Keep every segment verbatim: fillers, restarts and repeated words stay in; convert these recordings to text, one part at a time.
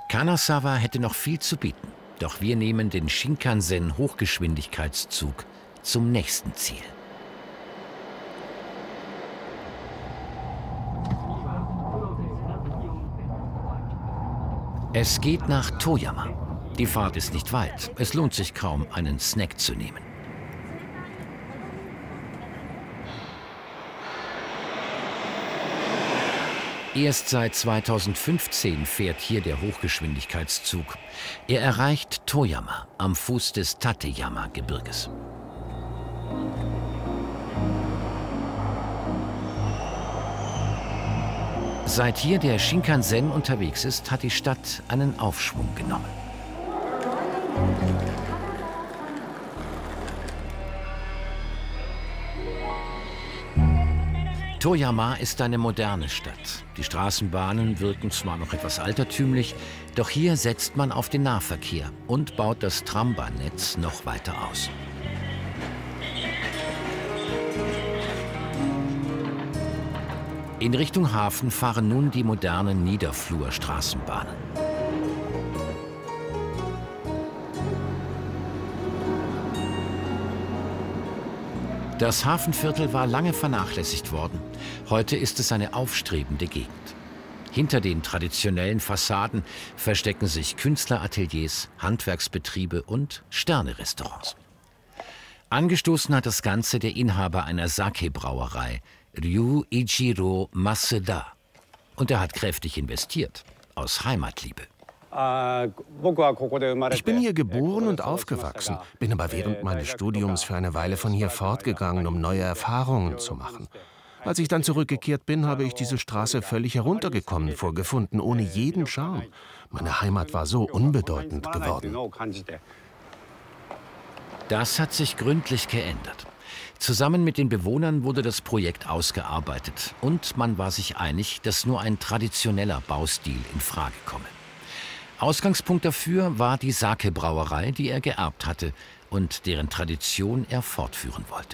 Kanazawa hätte noch viel zu bieten, doch wir nehmen den Shinkansen-Hochgeschwindigkeitszug zum nächsten Ziel. Es geht nach Toyama. Die Fahrt ist nicht weit. Es lohnt sich kaum, einen Snack zu nehmen. Erst seit zweitausendfünfzehn fährt hier der Hochgeschwindigkeitszug. Er erreicht Toyama am Fuß des Tateyama-Gebirges. Seit hier der Shinkansen unterwegs ist, hat die Stadt einen Aufschwung genommen. Toyama ist eine moderne Stadt. Die Straßenbahnen wirken zwar noch etwas altertümlich, doch hier setzt man auf den Nahverkehr und baut das Trambahnnetz noch weiter aus. In Richtung Hafen fahren nun die modernen Niederflurstraßenbahnen. Das Hafenviertel war lange vernachlässigt worden. Heute ist es eine aufstrebende Gegend. Hinter den traditionellen Fassaden verstecken sich Künstlerateliers, Handwerksbetriebe und Sterne-Restaurants. Angestoßen hat das Ganze der Inhaber einer Sake-Brauerei, Ryuichiro Masuda. Und er hat kräftig investiert, aus Heimatliebe. Ich bin hier geboren und aufgewachsen, bin aber während meines Studiums für eine Weile von hier fortgegangen, um neue Erfahrungen zu machen. Als ich dann zurückgekehrt bin, habe ich diese Straße völlig heruntergekommen vorgefunden, ohne jeden Charme. Meine Heimat war so unbedeutend geworden. Das hat sich gründlich geändert. Zusammen mit den Bewohnern wurde das Projekt ausgearbeitet und man war sich einig, dass nur ein traditioneller Baustil in Frage komme. Ausgangspunkt dafür war die Sake-Brauerei, die er geerbt hatte und deren Tradition er fortführen wollte.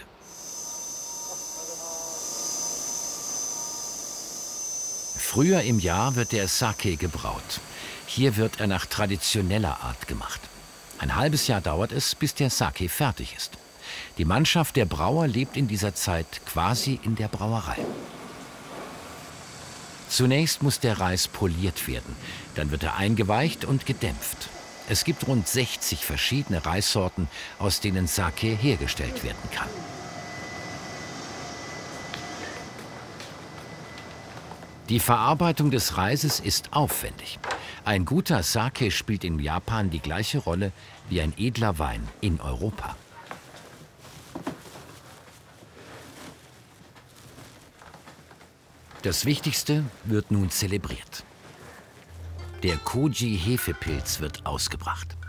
Früher im Jahr wird der Sake gebraut. Hier wird er nach traditioneller Art gemacht. Ein halbes Jahr dauert es, bis der Sake fertig ist. Die Mannschaft der Brauer lebt in dieser Zeit quasi in der Brauerei. Zunächst muss der Reis poliert werden, dann wird er eingeweicht und gedämpft. Es gibt rund sechzig verschiedene Reissorten, aus denen Sake hergestellt werden kann. Die Verarbeitung des Reises ist aufwendig. Ein guter Sake spielt in Japan die gleiche Rolle wie ein edler Wein in Europa. Das Wichtigste wird nun zelebriert. Der Koji-Hefepilz wird ausgebracht.